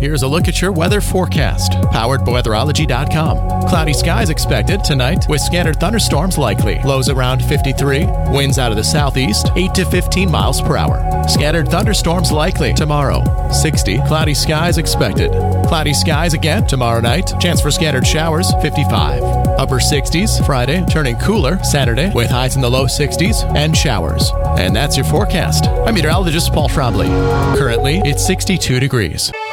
here's a look at your weather forecast. Powered by weatherology.com. Cloudy skies expected tonight with scattered thunderstorms likely. Lows around 53. Winds out of the southeast, 8 to 15 miles per hour. Scattered thunderstorms likely tomorrow. 60. Cloudy skies expected. Cloudy skies again tomorrow night. Chance for scattered showers, 55. Upper 60s Friday, turning cooler Saturday with highs in the low 60s and showers. And that's your forecast. I'm meteorologist Paul Trombley. Currently, it's 62 degrees.